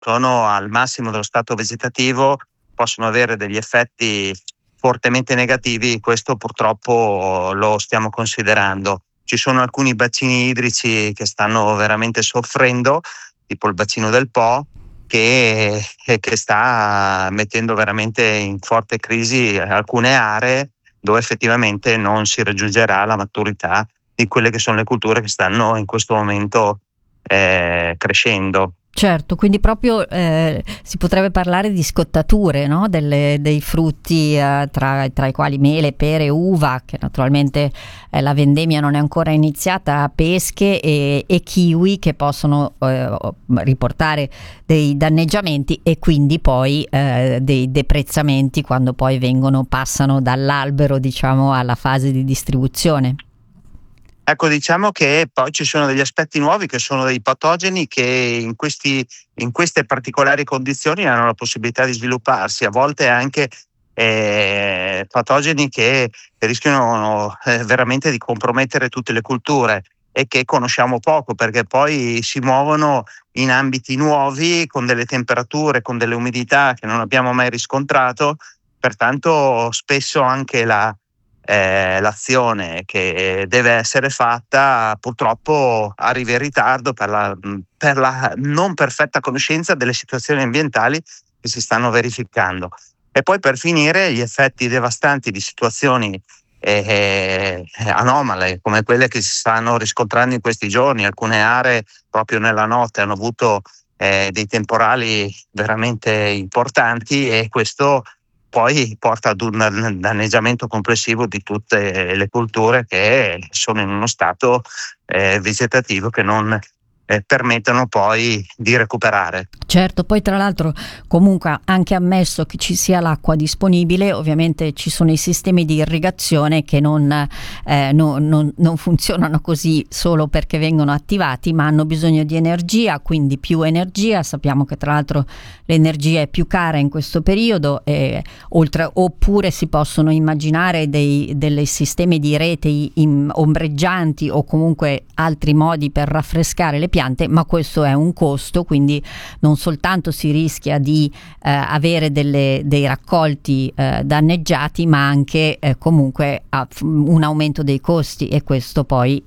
sono al massimo dello stato vegetativo, possono avere degli effetti fortemente negativi. Questo purtroppo lo stiamo considerando. Ci sono alcuni bacini idrici che stanno veramente soffrendo, tipo il bacino del Po, che sta mettendo veramente in forte crisi alcune aree dove effettivamente non si raggiungerà la maturità di quelle che sono le culture che stanno in questo momento crescendo. Certo, quindi proprio si potrebbe parlare di scottature, no? Dei frutti tra i quali mele, pere, uva, che naturalmente la vendemmia non è ancora iniziata, pesche e kiwi che possono riportare dei danneggiamenti e quindi poi dei deprezzamenti quando poi passano dall'albero, diciamo, alla fase di distribuzione. Ecco, diciamo che poi ci sono degli aspetti nuovi che sono dei patogeni che in queste particolari condizioni hanno la possibilità di svilupparsi, a volte anche patogeni che rischiano veramente di compromettere tutte le culture e che conosciamo poco, perché poi si muovono in ambiti nuovi, con delle temperature, con delle umidità che non abbiamo mai riscontrato, pertanto spesso anche l'azione che deve essere fatta purtroppo arriva in ritardo per la non perfetta conoscenza delle situazioni ambientali che si stanno verificando. E poi, per finire, gli effetti devastanti di situazioni anomale come quelle che si stanno riscontrando in questi giorni. Alcune aree proprio nella notte hanno avuto dei temporali veramente importanti, e questo poi porta ad un danneggiamento complessivo di tutte le culture che sono in uno stato vegetativo che non permettono poi di recuperare. Certo, poi tra l'altro comunque anche ammesso che ci sia l'acqua disponibile, ovviamente ci sono i sistemi di irrigazione che non funzionano così solo perché vengono attivati, ma hanno bisogno di energia, quindi più energia. Sappiamo che tra l'altro l'energia è più cara in questo periodo, oppure si possono immaginare dei sistemi di rete ombreggianti o comunque altri modi per raffrescare le piante, ma questo è un costo, quindi non soltanto si rischia di avere dei raccolti danneggiati, ma anche comunque un aumento dei costi, e questo poi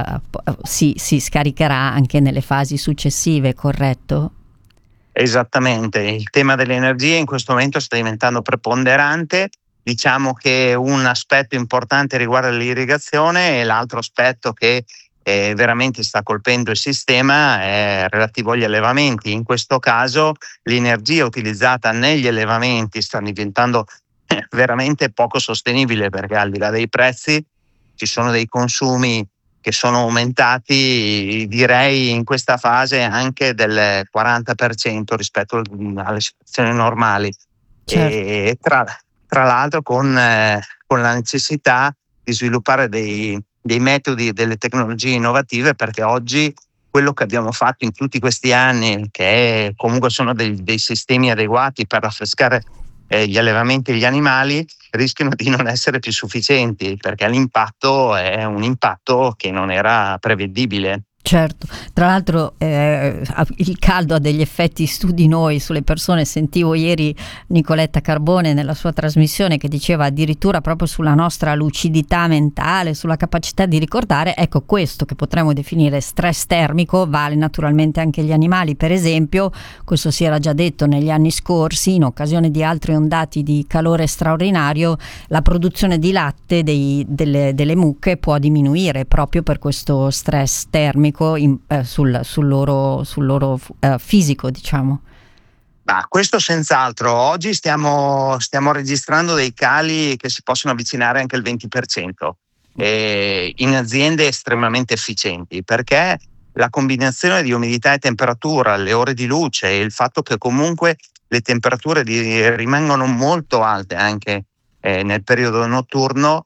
si scaricherà anche nelle fasi successive, corretto? Esattamente, il tema dell'energia in questo momento sta diventando preponderante. Diciamo che un aspetto importante riguarda l'irrigazione, e l'altro aspetto che veramente sta colpendo il sistema è relativo agli allevamenti. In questo caso l'energia utilizzata negli allevamenti sta diventando veramente poco sostenibile, perché al di là dei prezzi ci sono dei consumi che sono aumentati, direi in questa fase anche del 40% rispetto alle situazioni normali. Certo. E tra l'altro con la necessità di sviluppare dei metodi, delle tecnologie innovative, perché oggi quello che abbiamo fatto in tutti questi anni, che comunque sono dei sistemi adeguati per raffrescare gli allevamenti e gli animali, rischiano di non essere più sufficienti, perché l'impatto è un impatto che non era prevedibile. Certo, tra l'altro il caldo ha degli effetti su di noi, sulle persone. Sentivo ieri Nicoletta Carbone nella sua trasmissione che diceva addirittura proprio sulla nostra lucidità mentale, sulla capacità di ricordare. Ecco, questo che potremmo definire stress termico vale naturalmente anche gli animali. Per esempio, questo si era già detto negli anni scorsi, in occasione di altri ondati di calore straordinario, la produzione di latte delle mucche può diminuire proprio per questo stress termico sul loro fisico, diciamo. Ma questo senz'altro. Oggi stiamo registrando dei cali che si possono avvicinare anche al 20% in aziende estremamente efficienti, perché la combinazione di umidità e temperatura, le ore di luce e il fatto che comunque le temperature rimangono molto alte anche nel periodo notturno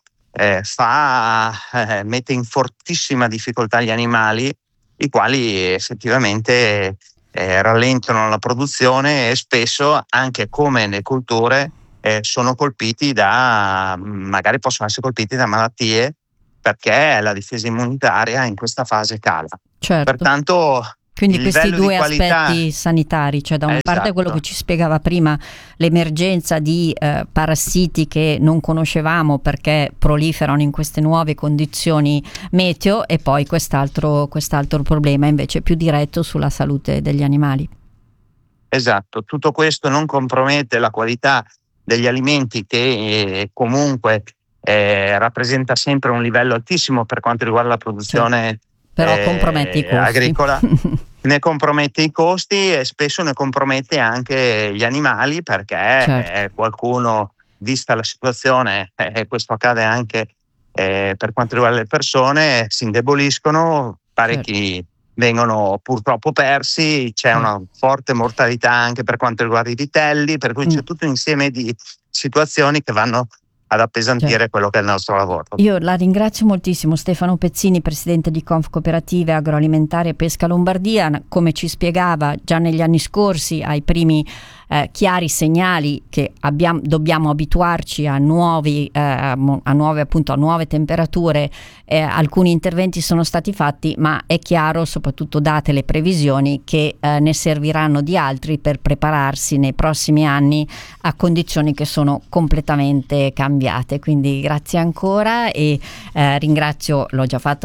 mette in fortissima difficoltà gli animali, i quali effettivamente rallentano la produzione, e spesso, anche come le culture, sono colpiti magari possono essere colpiti da malattie, perché la difesa immunitaria in questa fase cala. Certo. Pertanto Quindi il questi livello di due qualità. aspetti sanitari, cioè da una parte quello Esatto. che ci spiegava prima, l'emergenza di parassiti che non conoscevamo perché proliferano in queste nuove condizioni meteo, e poi quest'altro problema invece più diretto sulla salute degli animali. Esatto, tutto questo non compromette la qualità degli alimenti che comunque rappresenta sempre un livello altissimo per quanto riguarda la produzione Però compromette i costi. agricola, ne compromette i costi e spesso ne compromette anche gli animali perché Certo. qualcuno, vista la situazione, questo accade anche per quanto riguarda le persone, si indeboliscono, parecchi vengono purtroppo persi, c'è una forte mortalità anche per quanto riguarda i vitelli, per cui c'è tutto un insieme di situazioni che vanno ad appesantire quello che è il nostro lavoro. Io la ringrazio moltissimo, Stefano Pezzini, presidente di Confcooperative Agroalimentari e Pesca Lombardia. Come ci spiegava già negli anni scorsi, ai primi chiari segnali che dobbiamo abituarci a nuove temperature. Alcuni interventi sono stati fatti, ma è chiaro, soprattutto date le previsioni, che ne serviranno di altri per prepararsi nei prossimi anni a condizioni che sono completamente cambiate. Quindi grazie ancora, e ringrazio, l'ho già fatto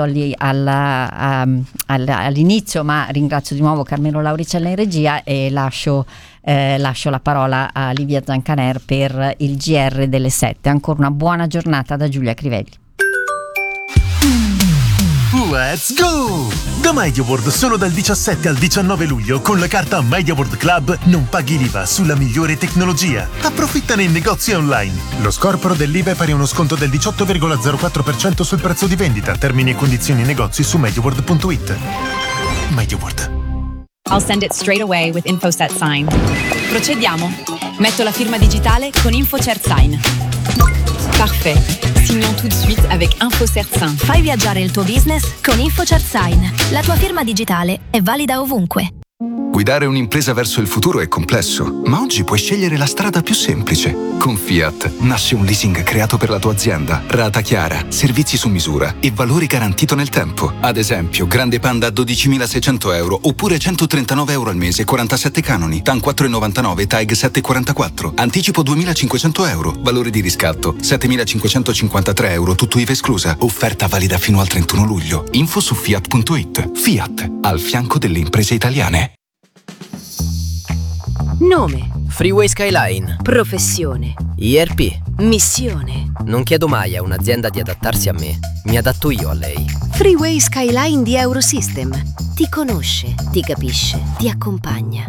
all'inizio, ma ringrazio di nuovo Carmelo Lauricella in regia, e lascio la parola a Livia Zancaner per il GR delle 7. Ancora una buona giornata da Giulia Crivelli. Let's go! Da MediaWorld solo dal 17 al 19 luglio con la carta MediaWorld Club non paghi l'IVA sulla migliore tecnologia. Approfittane in negozi online. Lo scorporo dell'IVA è pari a uno sconto del 18,04% sul prezzo di vendita. Termini e condizioni negozi su MediaWorld.it. MediaWorld. I'll send it straight away with InfoSet Sign. Procediamo. Metto la firma digitale con InfoCert Sign. Parfait. Signons tout de suite avec InfoCert Sign. Fai viaggiare il tuo business con InfoCert Sign. La tua firma digitale è valida ovunque. Guidare un'impresa verso il futuro è complesso, ma oggi puoi scegliere la strada più semplice. Con Fiat nasce un leasing creato per la tua azienda, rata chiara, servizi su misura e valori garantito nel tempo. Ad esempio, Grande Panda a 12.600 euro oppure 139 euro al mese, 47 canoni, TAN 4,99, TAG 7,44, anticipo 2.500 euro, valore di riscatto 7.553 euro, tutto IVA esclusa. Offerta valida fino al 31 luglio. Info su Fiat.it. Fiat, al fianco delle imprese italiane. Nome: Freeway Skyline. Professione: IRP. missione. Non chiedo mai a un'azienda di adattarsi a me, mi adatto io a lei. Freeway Skyline di Eurosystem. Ti conosce, ti capisce, ti accompagna.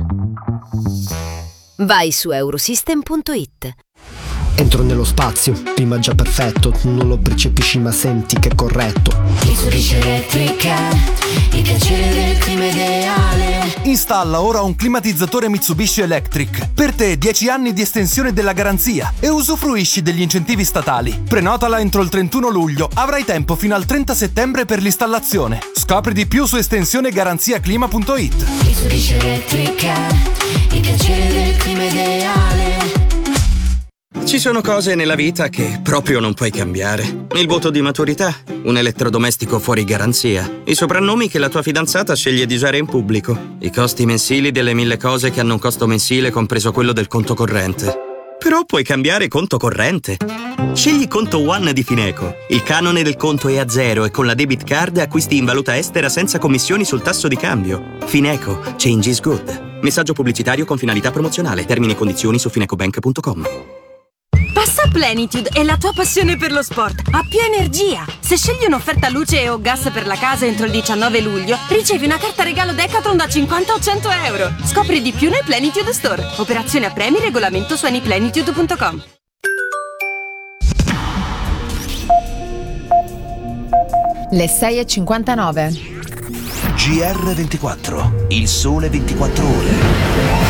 Vai su Eurosystem.it. Entro nello spazio, clima già perfetto, non lo percepisci ma senti che è corretto. Mitsubishi Elettrica, il piacere del clima ideale. Installa ora un climatizzatore Mitsubishi Electric. Per te 10 anni di estensione della garanzia e usufruisci degli incentivi statali. Prenotala entro il 31 luglio, avrai tempo fino al 30 settembre per l'installazione. Scopri di più su estensionegaranziaclima.it. Mitsubishi Elettrica, il piacere del clima ideale. Ci sono cose nella vita che proprio non puoi cambiare. Il voto di maturità, un elettrodomestico fuori garanzia, i soprannomi che la tua fidanzata sceglie di usare in pubblico, i costi mensili delle 1000 cose che hanno un costo mensile compreso quello del conto corrente. Però puoi cambiare conto corrente. Scegli Conto One di Fineco. Il canone del conto è a zero e con la debit card acquisti in valuta estera senza commissioni sul tasso di cambio. Fineco. Change is good. Messaggio pubblicitario con finalità promozionale. Termini e condizioni su finecobank.com. Passa Plenitude è la tua passione per lo sport, ha più energia. Se scegli un'offerta luce o gas per la casa entro il 19 luglio, ricevi una carta regalo Decathlon da 50 o 100 euro. Scopri di più nei Plenitude Store. Operazione a premi, regolamento su anyplenitude.com. Le 6:59. GR24, il sole 24 ore.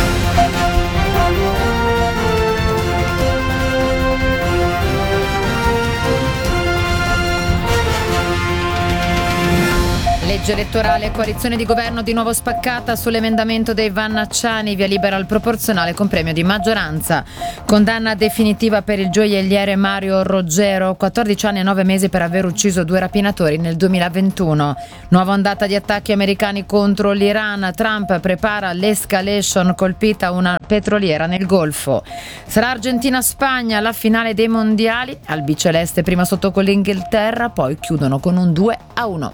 Le legge elettorale, coalizione di governo di nuovo spaccata sull'emendamento dei Vannacciani, via libera al proporzionale con premio di maggioranza. Condanna definitiva per il gioielliere Mario Roggero, 14 anni e 9 mesi per aver ucciso 2 rapinatori nel 2021. Nuova ondata di attacchi americani contro l'Iran, Trump prepara l'escalation, colpita una petroliera nel Golfo. Sarà Argentina-Spagna la finale dei mondiali, albiceleste prima sotto con l'Inghilterra, poi chiudono con un 2-1.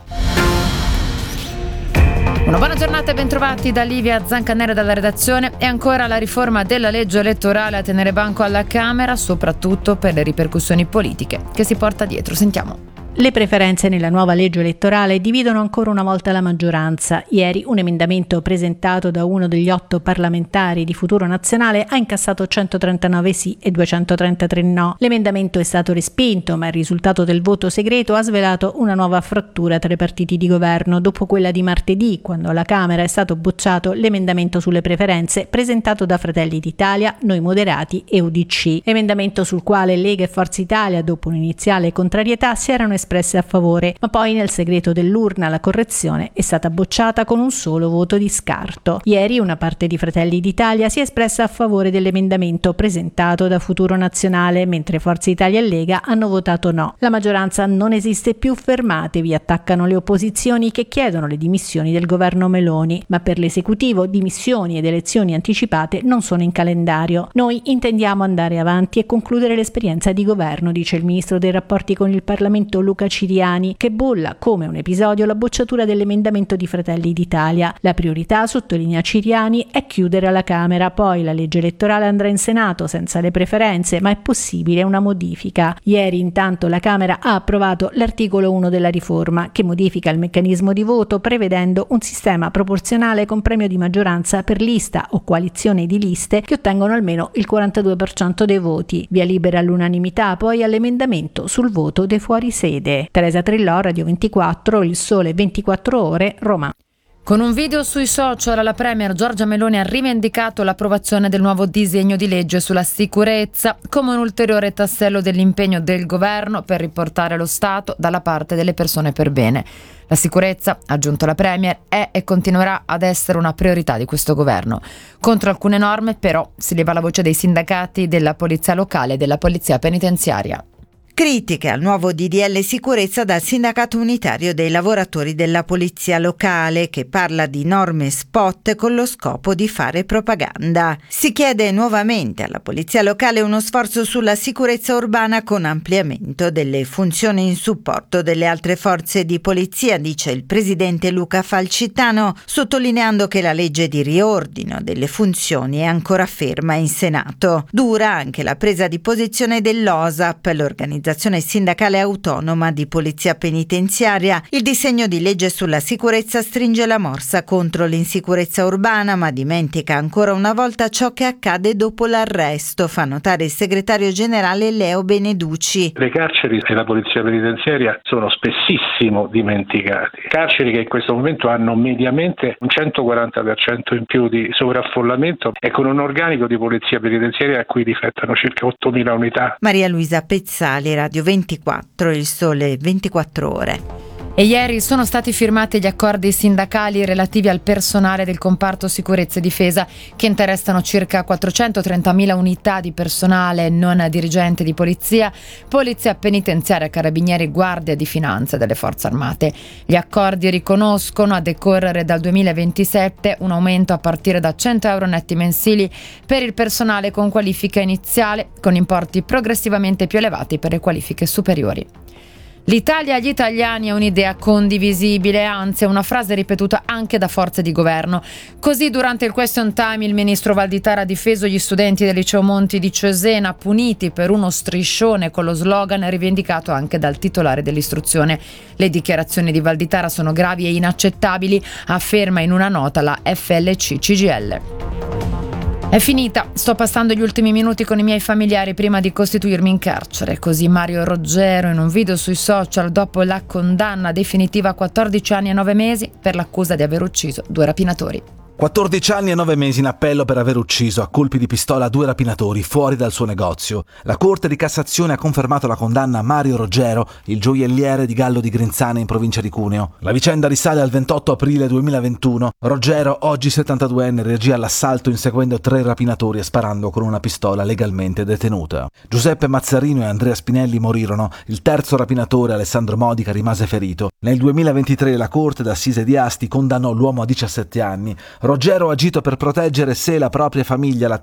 Una buona giornata e bentrovati da Livia Zancanera dalla redazione. E ancora la riforma della legge elettorale a tenere banco alla Camera, soprattutto per le ripercussioni politiche che si porta dietro. Sentiamo. Le preferenze nella nuova legge elettorale dividono ancora una volta la maggioranza. Ieri un emendamento presentato da uno degli 8 parlamentari di Futuro Nazionale ha incassato 139 sì e 233 no. L'emendamento è stato respinto, ma il risultato del voto segreto ha svelato una nuova frattura tra i partiti di governo, dopo quella di martedì, quando alla Camera è stato bocciato l'emendamento sulle preferenze presentato da Fratelli d'Italia, Noi Moderati e UDC. Emendamento sul quale Lega e Forza Italia, dopo un'iniziale contrarietà, si erano espresse a favore, ma poi nel segreto dell'urna la correzione è stata bocciata con un solo voto di scarto. Ieri una parte di Fratelli d'Italia si è espressa a favore dell'emendamento presentato da Futuro Nazionale, mentre Forza Italia e Lega hanno votato no. La maggioranza non esiste più, fermatevi, attaccano le opposizioni che chiedono le dimissioni del governo Meloni, ma per l'esecutivo dimissioni ed elezioni anticipate non sono in calendario. Noi intendiamo andare avanti e concludere l'esperienza di governo, dice il ministro dei rapporti con il Parlamento Luca Ciriani, che bolla come un episodio la bocciatura dell'emendamento di Fratelli d'Italia. La priorità, sottolinea Ciriani, è chiudere alla Camera, poi la legge elettorale andrà in Senato senza le preferenze, ma è possibile una modifica. Ieri intanto la Camera ha approvato l'articolo 1 della riforma, che modifica il meccanismo di voto prevedendo un sistema proporzionale con premio di maggioranza per lista o coalizione di liste che ottengono almeno il 42% dei voti. Via libera all'unanimità poi all'emendamento sul voto dei fuorisede. Teresa Trillò, Radio 24, Il Sole 24 Ore, Roma. Con un video sui social, la premier Giorgia Meloni ha rivendicato l'approvazione del nuovo disegno di legge sulla sicurezza come un ulteriore tassello dell'impegno del governo per riportare lo Stato dalla parte delle persone per bene. La sicurezza, ha aggiunto la premier, è e continuerà ad essere una priorità di questo governo. Contro alcune norme, però, si leva la voce dei sindacati della polizia locale e della polizia penitenziaria. Critiche al nuovo DDL sicurezza dal sindacato unitario dei lavoratori della polizia locale, che parla di norme spot con lo scopo di fare propaganda. Si chiede nuovamente alla polizia locale uno sforzo sulla sicurezza urbana con ampliamento delle funzioni in supporto delle altre forze di polizia, dice il presidente Luca Falcittano, sottolineando che la legge di riordino delle funzioni è ancora ferma in Senato. Dura anche la presa di posizione dell'OSAP, l'organizzazione sindacale autonoma di polizia penitenziaria. Il disegno di legge sulla sicurezza stringe la morsa contro l'insicurezza urbana, ma dimentica ancora una volta ciò che accade dopo l'arresto, fa notare il segretario generale Leo Beneducci. Le carceri e la polizia penitenziaria sono spessissimo dimenticati. Carceri che in questo momento hanno mediamente un 140% in più di sovraffollamento e con un organico di polizia penitenziaria a cui difettano circa 8.000 unità. Maria Luisa Pezzali, Radio 24, Il Sole 24 Ore. E ieri sono stati firmati gli accordi sindacali relativi al personale del comparto sicurezza e difesa, che interessano circa 430.000 unità di personale non dirigente di polizia penitenziaria, carabinieri, guardia di finanza delle forze armate. Gli accordi riconoscono, a decorrere dal 2027, un aumento a partire da 100 euro netti mensili per il personale con qualifica iniziale, con importi progressivamente più elevati per le qualifiche superiori. L'Italia agli italiani è un'idea condivisibile, anzi è una frase ripetuta anche da forze di governo. Così durante il question time il ministro Valditara ha difeso gli studenti del liceo Monti di Cesena, puniti per uno striscione con lo slogan rivendicato anche dal titolare dell'istruzione. Le dichiarazioni di Valditara sono gravi e inaccettabili, afferma in una nota la FLC CGIL. È finita, sto passando gli ultimi minuti con i miei familiari prima di costituirmi in carcere. Così Mario Roggero in un video sui social dopo la condanna definitiva a 14 anni e 9 mesi per l'accusa di aver ucciso 2 rapinatori. 14 anni e 9 mesi in appello per aver ucciso a colpi di pistola 2 rapinatori fuori dal suo negozio. La Corte di Cassazione ha confermato la condanna a Mario Roggero, il gioielliere di Gallo di Grinzane in provincia di Cuneo. La vicenda risale al 28 aprile 2021. Roggero, oggi 72enne, reagì all'assalto inseguendo 3 rapinatori e sparando con una pistola legalmente detenuta. Giuseppe Mazzarino e Andrea Spinelli morirono. Il terzo rapinatore, Alessandro Modica, rimase ferito. Nel 2023 la Corte d'Assise di Asti condannò l'uomo a 17 anni. Roggero ha agito per proteggere sé e la propria famiglia,